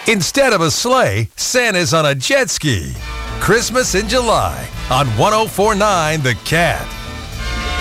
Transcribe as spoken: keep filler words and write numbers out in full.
Instead of a sleigh, Santa's on a jet ski. Christmas in July on one oh four point nine The Cat.